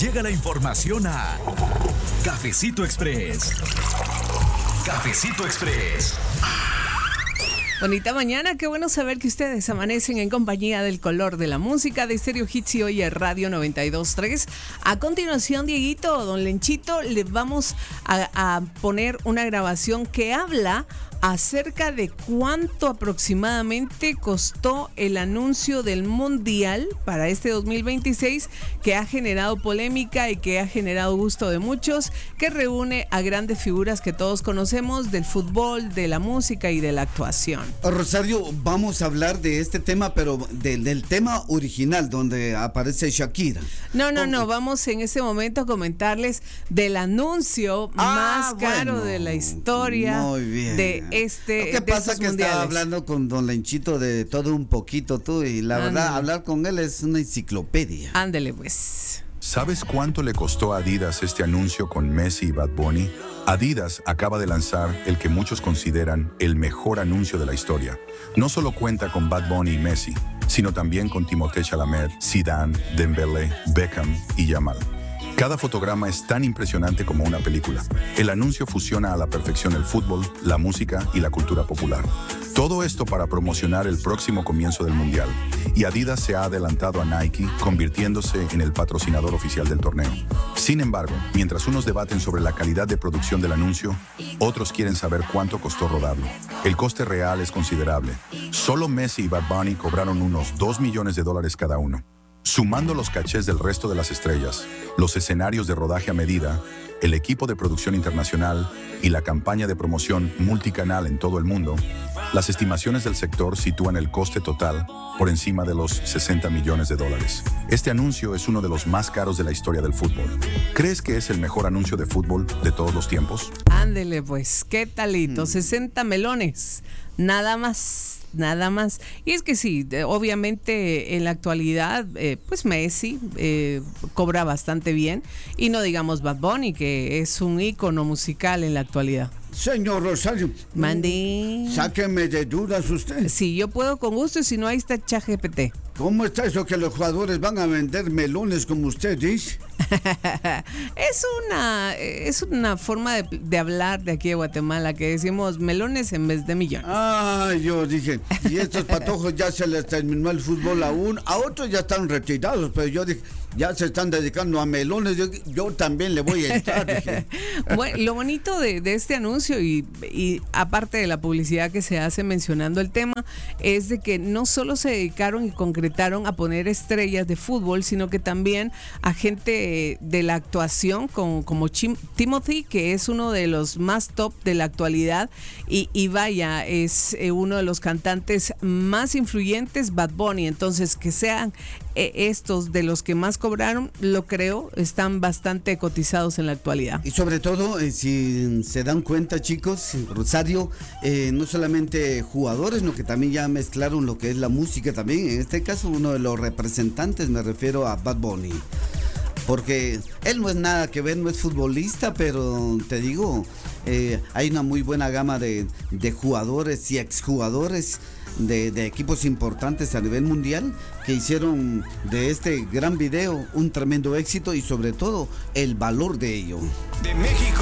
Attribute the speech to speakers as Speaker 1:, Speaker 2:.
Speaker 1: Llega la información a Cafecito Express. Cafecito Express.
Speaker 2: Bonita mañana, qué bueno saber que ustedes amanecen en compañía del color de la música de Stereo Hits y hoy es Radio 92.3. A continuación, Dieguito, don Lenchito, les vamos a poner una grabación que habla acerca de cuánto aproximadamente costó el anuncio del Mundial para este 2026, que ha generado polémica y que ha generado gusto de muchos, que reúne a grandes figuras que todos conocemos del fútbol, de la música y de la actuación.
Speaker 3: Rosario, vamos a hablar de este tema, pero del tema original, donde aparece Shakira.
Speaker 2: No, vamos en este momento a comentarles del anuncio más caro de la historia.
Speaker 3: Muy bien.
Speaker 2: De este.
Speaker 3: Lo que pasa es que
Speaker 2: mundiales.
Speaker 3: estaba hablando con don Lenchito de todo un poquito tú, y la verdad, hablar con él es una enciclopedia.
Speaker 2: Ándele pues.
Speaker 4: ¿Sabes cuánto le costó a Adidas este anuncio con Messi y Bad Bunny? Adidas acaba de lanzar el que muchos consideran el mejor anuncio de la historia. No solo cuenta con Bad Bunny y Messi, sino también con Timothée Chalamet, Zidane, Dembélé, Beckham y Yamal. Cada fotograma es tan impresionante como una película. El anuncio fusiona a la perfección el fútbol, la música y la cultura popular. Todo esto para promocionar el próximo comienzo del Mundial. Y Adidas se ha adelantado a Nike, convirtiéndose en el patrocinador oficial del torneo. Sin embargo, mientras unos debaten sobre la calidad de producción del anuncio, otros quieren saber cuánto costó rodarlo. El coste real es considerable. Solo Messi y Bad Bunny cobraron unos $2 millones cada uno. Sumando los cachés del resto de las estrellas, los escenarios de rodaje a medida, el equipo de producción internacional y la campaña de promoción multicanal en todo el mundo, las estimaciones del sector sitúan el coste total por encima de los $60 millones. Este anuncio es uno de los más caros de la historia del fútbol. ¿Crees que es el mejor anuncio de fútbol de todos los tiempos?
Speaker 2: Ándele pues, ¿qué talito? 60 melones, nada más. Y es que sí, obviamente en la actualidad, pues Messi cobra bastante bien, y no digamos Bad Bunny, que es un ícono musical en la actualidad.
Speaker 3: Señor Rosario,
Speaker 2: Mandí.
Speaker 3: sáqueme de dudas usted.
Speaker 2: Sí, yo puedo con gusto, y si no, ahí está ChatGPT.
Speaker 3: ¿Cómo está eso que los jugadores van a vender melones como usted dice?
Speaker 2: Es una forma de hablar de aquí de Guatemala, que decimos melones en vez de millones.
Speaker 3: Yo dije, y estos patojos ya se les terminó el fútbol a otros ya están retirados, pero yo dije, ya se están dedicando a melones, yo también le voy a entrar, dije.
Speaker 2: Bueno, lo bonito de este anuncio y aparte de la publicidad que se hace mencionando el tema, es de que no solo se dedicaron y concretaron a poner estrellas de fútbol, sino que también a gente de la actuación como Timothy, que es uno de los más top de la actualidad, y vaya, es uno de los cantantes más influyentes, Bad Bunny. Entonces, que sean estos de los que más cobraron, lo creo, están bastante cotizados en la actualidad.
Speaker 3: Y sobre todo, si se dan cuenta, chicos, Rosario, no solamente jugadores, sino que también ya mezclaron lo que es la música también. En este caso, uno de los representantes, me refiero a Bad Bunny, porque él no es nada que ver, no es futbolista, pero te digo, hay una muy buena gama de jugadores y exjugadores de equipos importantes a nivel mundial que hicieron de este gran video un tremendo éxito, y sobre todo el valor de ello.
Speaker 1: De México